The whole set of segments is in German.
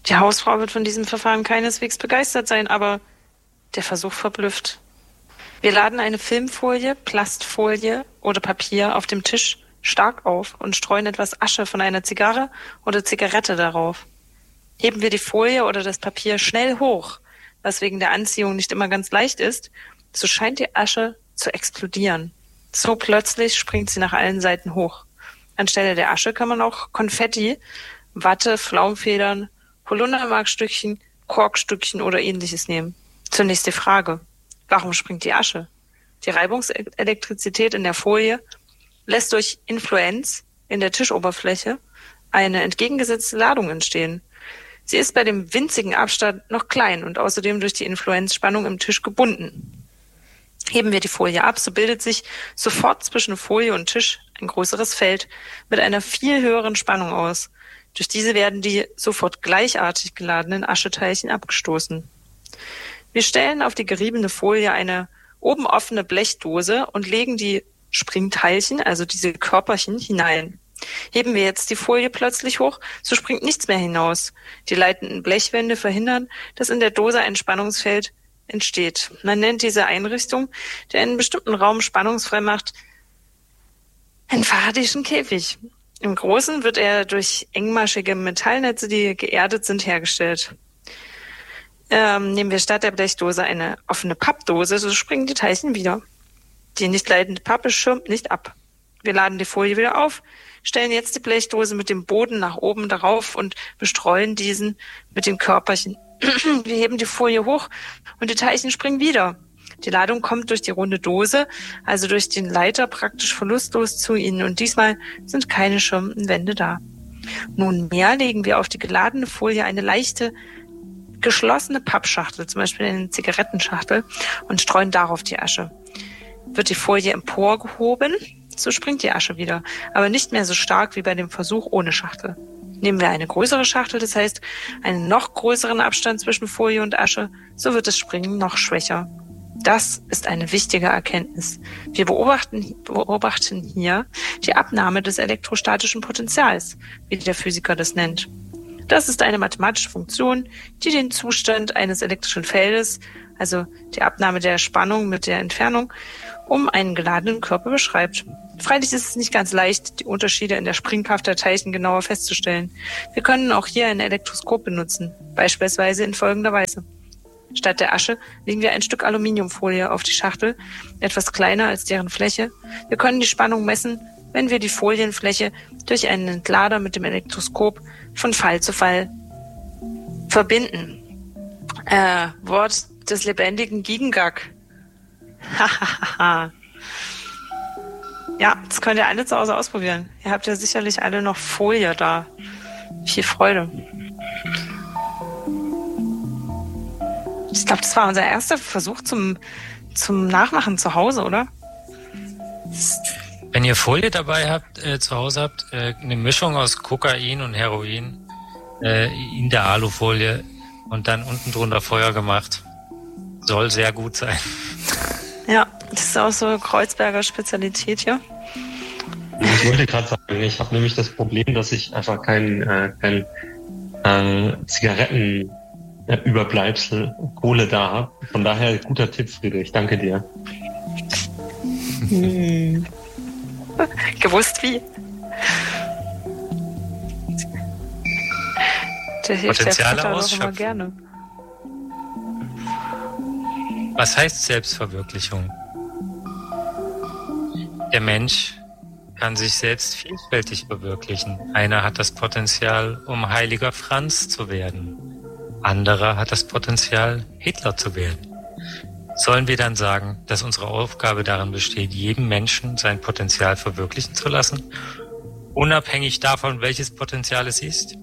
Die Hausfrau wird von diesem Verfahren keineswegs begeistert sein, aber der Versuch verblüfft. Wir laden eine Filmfolie, Plastfolie oder Papier auf dem Tisch stark auf und streuen etwas Asche von einer Zigarre oder Zigarette darauf. Heben wir die Folie oder das Papier schnell hoch, was wegen der Anziehung nicht immer ganz leicht ist, so scheint die Asche zu explodieren. So plötzlich springt sie nach allen Seiten hoch. Anstelle der Asche kann man auch Konfetti, Watte, Pflaumenfedern, Holundermarkstückchen, Korkstückchen oder ähnliches nehmen. Zunächst die Frage: Warum springt die Asche? Die Reibungselektrizität in der Folie lässt durch Influenz in der Tischoberfläche eine entgegengesetzte Ladung entstehen. Sie ist bei dem winzigen Abstand noch klein und außerdem durch die Influenzspannung im Tisch gebunden. Heben wir die Folie ab, so bildet sich sofort zwischen Folie und Tisch ein größeres Feld mit einer viel höheren Spannung aus. Durch diese werden die sofort gleichartig geladenen Ascheteilchen abgestoßen. Wir stellen auf die geriebene Folie eine oben offene Blechdose und legen die Springteilchen, also diese Körperchen, hinein. Heben wir jetzt die Folie plötzlich hoch, so springt nichts mehr hinaus. Die leitenden Blechwände verhindern, dass in der Dose ein Spannungsfeld entsteht. Man nennt diese Einrichtung, die einen bestimmten Raum spannungsfrei macht, einen Faradayschen Käfig. Im Großen wird er durch engmaschige Metallnetze, die geerdet sind, hergestellt. Nehmen wir statt der Blechdose eine offene Pappdose, so springen die Teilchen wieder. Die nicht leitende Pappe schirmt nicht ab. Wir laden die Folie wieder auf, stellen jetzt die Blechdose mit dem Boden nach oben darauf und bestreuen diesen mit den Körperchen. Wir heben die Folie hoch und die Teilchen springen wieder. Die Ladung kommt durch die runde Dose, also durch den Leiter, praktisch verlustlos zu ihnen. Und diesmal sind keine schirmenden Wände da. Nunmehr legen wir auf die geladene Folie eine leichte, geschlossene Pappschachtel, zum Beispiel eine Zigarettenschachtel, und streuen darauf die Asche. Wird die Folie emporgehoben, so springt die Asche wieder, aber nicht mehr so stark wie bei dem Versuch ohne Schachtel. Nehmen wir eine größere Schachtel, das heißt einen noch größeren Abstand zwischen Folie und Asche, so wird das Springen noch schwächer. Das ist eine wichtige Erkenntnis. Wir beobachten hier die Abnahme des elektrostatischen Potentials, wie der Physiker das nennt. Das ist eine mathematische Funktion, die den Zustand eines elektrischen Feldes, also die Abnahme der Spannung mit der Entfernung, um einen geladenen Körper beschreibt. Freilich ist es nicht ganz leicht, die Unterschiede in der Springkraft der Teilchen genauer festzustellen. Wir können auch hier ein Elektroskop benutzen, beispielsweise in folgender Weise. Statt der Asche legen wir ein Stück Aluminiumfolie auf die Schachtel, etwas kleiner als deren Fläche. Wir können die Spannung messen, wenn wir die Folienfläche durch einen Entlader mit dem Elektroskop von Fall zu Fall verbinden. Wort des lebendigen Gigengag. Hahaha. Ja, das könnt ihr alle zu Hause ausprobieren. Ihr habt ja sicherlich alle noch Folie da. Viel Freude. Ich glaube, das war unser erster Versuch zum Nachmachen zu Hause, oder? Wenn ihr Folie dabei habt, zu Hause habt, eine Mischung aus Kokain und Heroin in der Alufolie und dann unten drunter Feuer gemacht. Soll sehr gut sein. Ja, das ist auch so Kreuzberger Spezialität hier. Ich wollte gerade sagen, ich habe nämlich das Problem, dass ich einfach kein Zigarettenüberbleibsel Kohle da habe. Von daher guter Tipp, Friedrich. Danke dir. Gewusst wie. Der hilft Potenziale der Vater doch immer ausschöpfen. gerne. Was heißt Selbstverwirklichung? Der Mensch kann sich selbst vielfältig verwirklichen. Einer hat das Potenzial, um Heiliger Franz zu werden. Anderer hat das Potenzial, Hitler zu werden. Sollen wir dann sagen, dass unsere Aufgabe darin besteht, jedem Menschen sein Potenzial verwirklichen zu lassen, unabhängig davon, welches Potenzial es ist?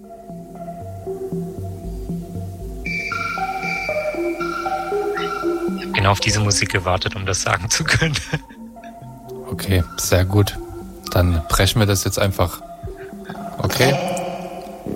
Ich habe genau auf diese Musik gewartet, um das sagen zu können. Okay, sehr gut. Dann brechen wir das jetzt einfach. Okay?